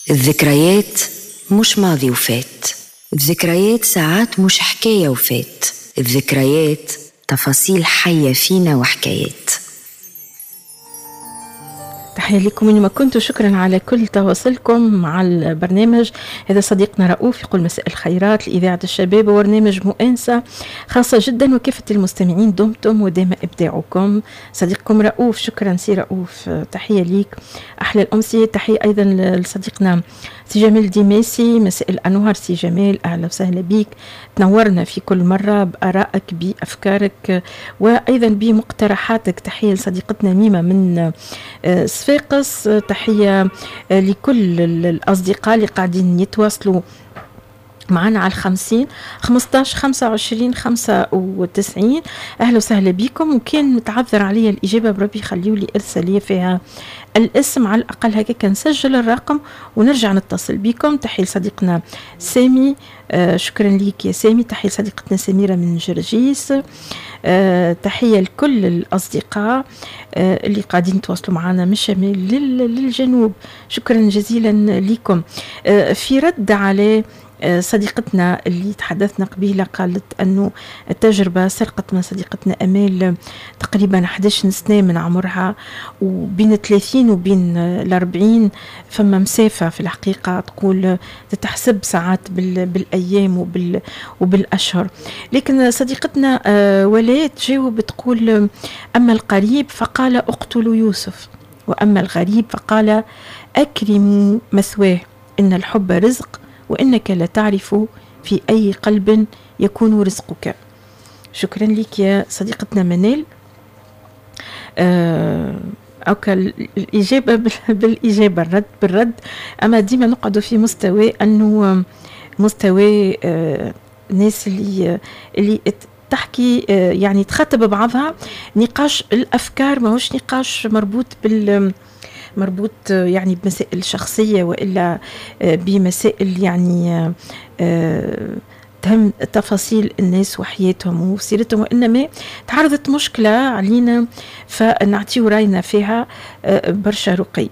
الذكريات مش ماضي وفات، الذكريات ساعات مش حكاية وفات، الذكريات تفاصيل حية فينا وحكايات. تحية لكم من ما كنتوا، شكرا على كل تواصلكم مع البرنامج. هذا صديقنا رؤوف يقول مساء الخيرات لإذاعة الشباب، وبرنامج مؤنسة خاصة جدا وكافة المستمعين، دمتم ودائما إبداعكم. صديقكم رؤوف، شكرا سي رؤوف، تحية ليك، أحلى الأمسية. تحية أيضا لصديقنا سي جمال ديماسي، مساء الأنوار سي جمال، أهلا وسهلا بيك، تنورنا في كل مرة بآرائك بأفكارك وأيضا بمقترحاتك. تحية لصديقتنا ميمة من صفاقس، تحية لكل الأصدقاء اللي قاعدين يتواصلوا معنا على 50 15 25 95. أهلا وسهلا بكم، وكان متعذر علي الإجابة بربي خليوا لي إرسالية فيها الاسم على الأقل، هكا نسجل الرقم ونرجع نتصل بكم. تحية لصديقنا سامي، شكرا ليك يا سامي. تحية لصديقتنا سميرة من جرجيس، تحية لكل الأصدقاء اللي قاعدين يتواصلوا معنا من الشمال للجنوب، شكرا جزيلا لكم. في رد على صديقتنا اللي تحدثنا قبيلة، قالت أنه التجربة سرقت من صديقتنا أمال تقريبا 11 سنة من عمرها، وبين 30 وبين 40 فما مسافة في الحقيقة، تقول تتحسب ساعات بالأيام وبالأشهر. لكن صديقتنا ولاء تجاوب تقول أما القريب فقال اقتلوا يوسف، وأما الغريب فقال أكرموا مثواه، إن الحب رزق وإنك لا تعرف في أي قلب يكون رزقك. شكرا لك يا صديقتنا منال. أوكا الإجابة بالإجابة، الرد بالرد. أما ديما نقعد في مستوى أنه مستوى الناس اللي تحكي يعني تخاطب بعضها، نقاش الأفكار، ما هوش نقاش مربوط يعني بمسائل شخصية وإلا بمسائل يعني تهم تفاصيل الناس وحياتهم وسيرتهم، وإنما تعرضت مشكلة علينا فنعطيه رأينا فيها برشا رقي.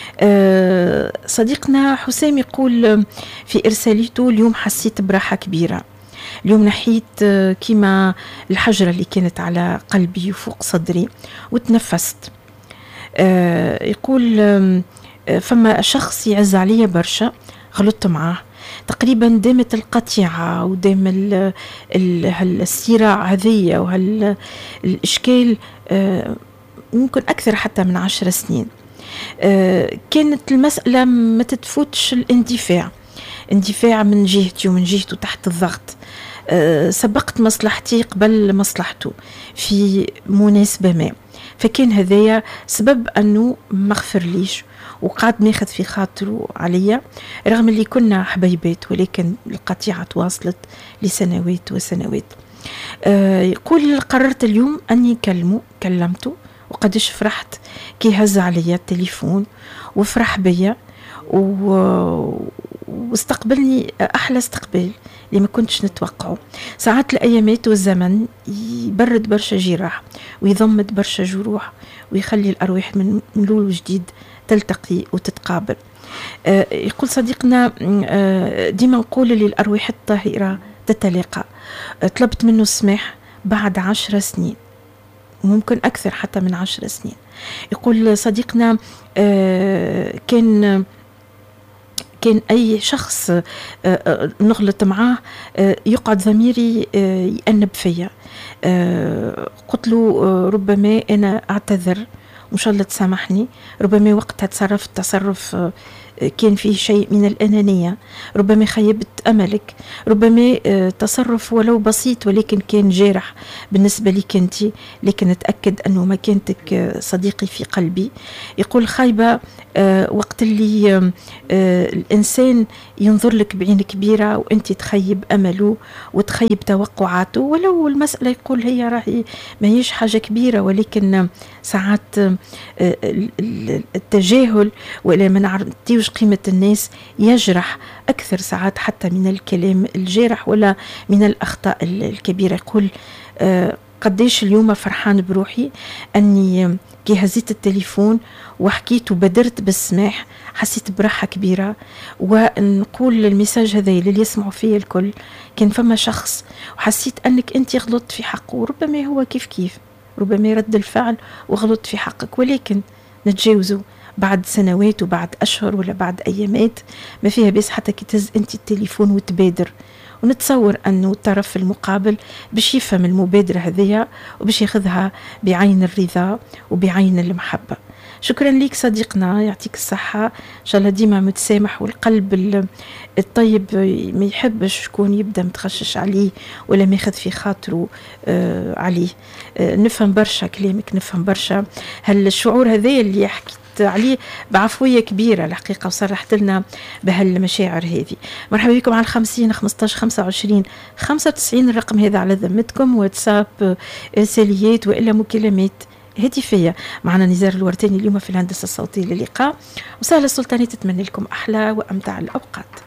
صديقنا حسام يقول في إرساليته اليوم حسيت براحة كبيرة، اليوم نحيت كما الحجرة اللي كانت على قلبي وفوق صدري وتنفست. يقول فما شخص يعز عليا برشا، غلطت معاه تقريبا، دامت القطيعة ودام الصراع هذية وهالإشكال ممكن أكثر حتى من 10 سنين. كانت المسألة ما تتفوتش الاندفاع من جهتي ومن جهته تحت الضغط. سبقت مصلحتي قبل مصلحته في مناسبة ما، فكان هذايا سبب أنه ما غفر ليش وقعد ماخذ في خاطره عليا، رغم اللي كنا حبيبات، ولكن القطيعة تواصلت لسنوات وسنوات. يقول قررت اليوم أني كلمته، وقدش فرحت كي هز عليا التليفون وفرح بيا واستقبلني أحلى استقبال اللي ما كنتش نتوقعه. ساعات الأيامات والزمن يبرد برشا جراح ويضمد برشا جروح ويخلي الأرواح من لول وجديد تلتقي وتتقابل. يقول صديقنا ديما نقول للأرواح الطاهرة تتلاقى. طلبت منه السماح بعد 10 سنين، ممكن أكثر حتى من 10 سنين. يقول صديقنا كان أي شخص نغلط معاه يقعد ضميري يأنب فيا. قلت له ربما أنا أعتذر وإن شاء الله تسامحني، ربما وقتها تصرف كان فيه شيء من الأنانية، ربما خيبت أملك، ربما تصرف ولو بسيط ولكن كان جارح بالنسبة لي كنتي، لكن أتأكد أنه مكانتك صديقي في قلبي. يقول خايبة وقت اللي الإنسان ينظر لك بعين كبيرة وأنت تخيب أمله وتخيب توقعاته، ولو المسألة يقول هي راهي ما هيش حاجة كبيرة، ولكن ساعات التجاهل ولا ما نعرفوش قيمة الناس يجرح أكثر ساعات حتى من الكلام الجارح ولا من الأخطاء الكبيرة. يقول قديش اليوم فرحان بروحي أني كي هزيت التليفون وحكيت وبدرت بالسماح حسيت براحة كبيرة. ونقول الميساج هذا للي يسمعوا فيه الكل، كان فما شخص وحسيت أنك أنت غلطت في حقه، وربما هو كيف ربما يرد الفعل وغلط في حقك، ولكن نتجاوزه بعد سنوات وبعد أشهر ولا بعد أيامات. ما فيها بس حتى كي تهز أنت التليفون وتبادر، ونتصور أنه الطرف المقابل باش يفهم المبادرة هذه وباش ياخذها بعين الرضا وبعين المحبة. شكرا لك صديقنا، يعطيك الصحة، إن شاء الله ديما متسامح، والقلب الطيب ما يحبش شكون يبدأ متخشش عليه ولا ما ياخذ في خاطره عليه. نفهم برشا كلامك، نفهم برشا هالشعور هذا اللي حكيت عليه بعفوية كبيرة الحقيقة، وصرحت لنا بهالمشاعر هذه. مرحبا بكم على 50 15 25 95 الرقم هذا على ذمتكم، واتساب رساليات وإلا مكالمات هاتفية. معنا نزار الورتاني اليوم في الهندسة الصوتية للقاء، وسهلة السلطاني تتمنى لكم أحلى وأمتع الأوقات.